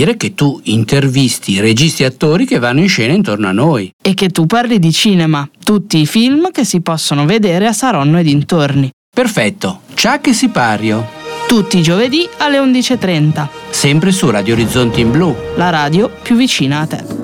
dire che tu intervisti registi e attori che vanno in scena intorno a noi. E che tu parli di cinema, tutti i film che si possono vedere a Saronno e dintorni. Perfetto, Chuck e Sipario. Tutti i giovedì alle 11:30. Sempre su Radio Orizzonti in Blu. La radio più vicina a te.